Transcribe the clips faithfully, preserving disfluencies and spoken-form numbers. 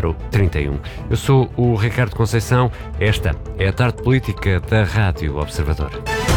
Faro trinta e um. Eu sou o Ricardo Conceição. Esta é a Tarde Política da Rádio Observador.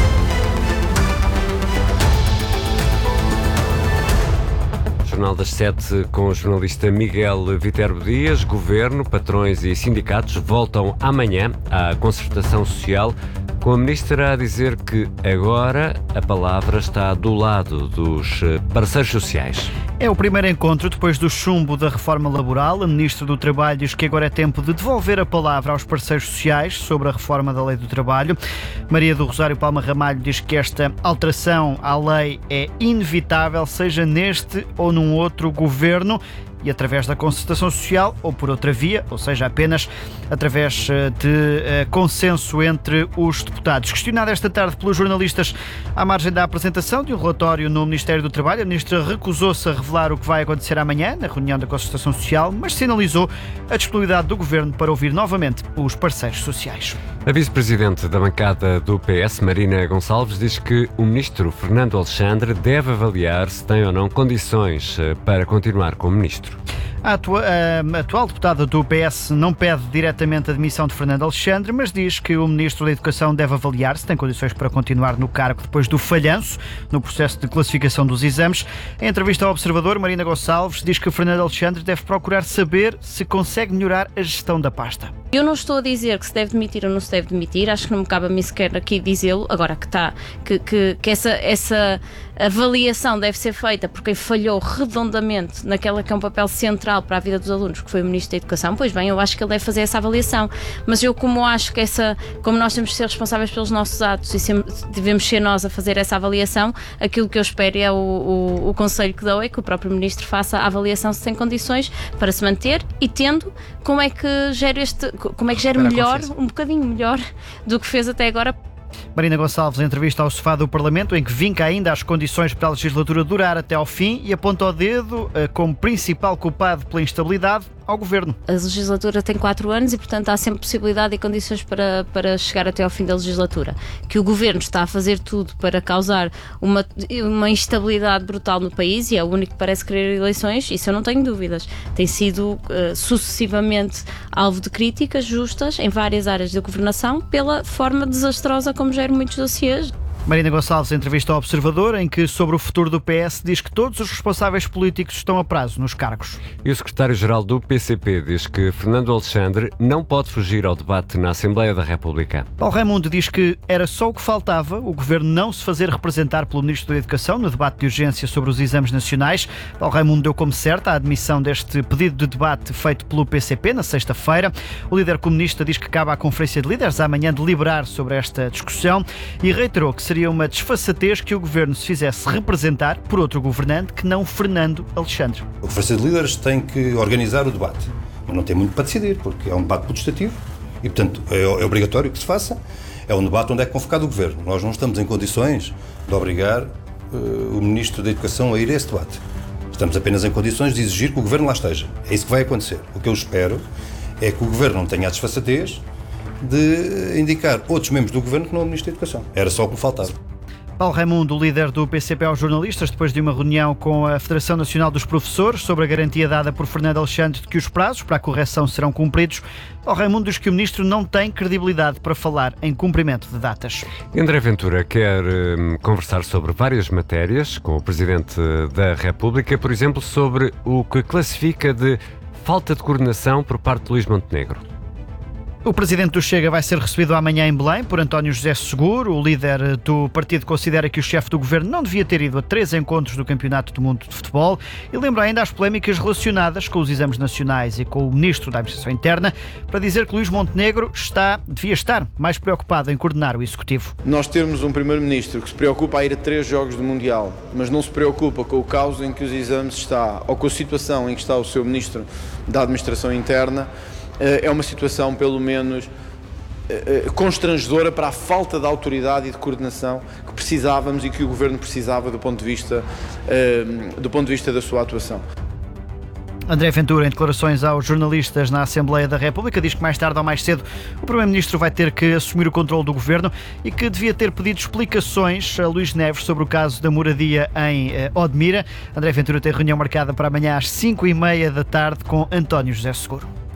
Jornal das Sete com o jornalista Miguel Viterbo Dias. Governo, patrões e sindicatos voltam amanhã à concertação social, com a ministra a dizer que agora a palavra está do lado dos parceiros sociais. É o primeiro encontro depois do chumbo da reforma laboral. A ministra do Trabalho diz que agora é tempo de devolver a palavra aos parceiros sociais sobre a reforma da Lei do Trabalho. Maria do Rosário Palma Ramalho diz que esta alteração à lei é inevitável, seja neste ou num outro governo, e através da concertação social ou por outra via, ou seja, apenas através de uh, consenso entre os deputados. Questionada esta tarde pelos jornalistas à margem da apresentação de um relatório no Ministério do Trabalho, a ministra recusou-se a revelar o que vai acontecer amanhã na reunião da concertação social, mas sinalizou a disponibilidade do governo para ouvir novamente os parceiros sociais. A vice-presidente da bancada do P S, Marina Gonçalves, diz que o ministro Fernando Alexandre deve avaliar se tem ou não condições para continuar como ministro. A, atua, a atual deputada do P S não pede diretamente a demissão de Fernando Alexandre, mas diz que o Ministro da Educação deve avaliar se tem condições para continuar no cargo depois do falhanço no processo de classificação dos exames. Em entrevista ao Observador, Marina Gonçalves diz que Fernando Alexandre deve procurar saber se consegue melhorar a gestão da pasta. Eu não estou a dizer que se deve demitir ou não se deve demitir, acho que não me cabe a mim sequer aqui dizê-lo, agora que está, que, que, que essa, essa avaliação deve ser feita por quem falhou redondamente naquela que é um papel central para a vida dos alunos, que foi o Ministro da Educação. Pois bem, eu acho que ele deve fazer essa avaliação, mas eu como acho que essa, como nós temos de ser responsáveis pelos nossos atos e sempre, devemos ser nós a fazer essa avaliação, aquilo que eu espero é o, o, o conselho que dou é que o próprio Ministro faça a avaliação se tem condições para se manter e tendo, como é que gera este, como é que gera melhor, um bocadinho melhor do que fez até agora. Marina Gonçalves, em entrevista ao Sofá do Parlamento, em que vinca ainda as condições para a legislatura durar até ao fim e aponta o dedo como principal culpado pela instabilidade ao Governo. A legislatura tem quatro anos e, portanto, há sempre possibilidade e condições para, para chegar até ao fim da legislatura. Que o Governo está a fazer tudo para causar uma, uma instabilidade brutal no país e é o único que parece querer eleições, isso eu não tenho dúvidas. Tem sido uh, sucessivamente alvo de críticas justas em várias áreas da governação pela forma desastrosa como gera muitos dossiês. Marina Gonçalves, em entrevista ao Observador, em que sobre o futuro do P S diz que todos os responsáveis políticos estão a prazo nos cargos. E o secretário-geral do P C P diz que Fernando Alexandre não pode fugir ao debate na Assembleia da República. Paulo Raimundo diz que era só o que faltava, o Governo não se fazer representar pelo Ministro da Educação no debate de urgência sobre os exames nacionais. Paulo Raimundo deu como certa a admissão deste pedido de debate feito pelo P C P na sexta-feira. O líder comunista diz que cabe à Conferência de Líderes amanhã deliberar sobre esta discussão e reiterou que seria uma desfaçatez que o Governo se fizesse representar por outro governante que não Fernando Alexandre. A Conferência de Líderes tem que organizar o debate, mas não tem muito para decidir, porque é um debate potestativo e, portanto, é, é obrigatório que se faça. É um debate onde é convocado o Governo. Nós não estamos em condições de obrigar uh, o Ministro da Educação a ir a esse debate. Estamos apenas em condições de exigir que o Governo lá esteja. É isso que vai acontecer. O que eu espero é que o Governo não tenha a desfaçatez de indicar outros membros do Governo que não é o Ministro da Educação. Era só o que me faltava. Paulo Raimundo, líder do P C P aos jornalistas, depois de uma reunião com a Federação Nacional dos Professores sobre a garantia dada por Fernando Alexandre de que os prazos para a correção serão cumpridos. Paulo Raimundo diz que o Ministro não tem credibilidade para falar em cumprimento de datas. André Ventura quer hum, conversar sobre várias matérias com o Presidente da República, por exemplo, sobre o que classifica de falta de coordenação por parte de Luís Montenegro. O presidente do Chega vai ser recebido amanhã em Belém por António José Seguro. O líder do partido considera que o chefe do governo não devia ter ido a três encontros do Campeonato do Mundo de Futebol e lembra ainda as polémicas relacionadas com os exames nacionais e com o ministro da Administração Interna para dizer que Luís Montenegro está, devia estar mais preocupado em coordenar o Executivo. Nós temos um primeiro-ministro que se preocupa a ir a três jogos do Mundial, mas não se preocupa com o caos em que os exames está ou com a situação em que está o seu ministro da Administração Interna. É uma situação, pelo menos, constrangedora para a falta de autoridade e de coordenação que precisávamos e que o Governo precisava do ponto de vista, do ponto de vista da sua atuação. André Ventura, em declarações aos jornalistas na Assembleia da República, diz que mais tarde ou mais cedo o Primeiro-Ministro vai ter que assumir o controle do Governo e que devia ter pedido explicações a Luís Neves sobre o caso da moradia em eh, Odmira. André Ventura tem reunião marcada para amanhã às cinco e meia da tarde com António José Seguro.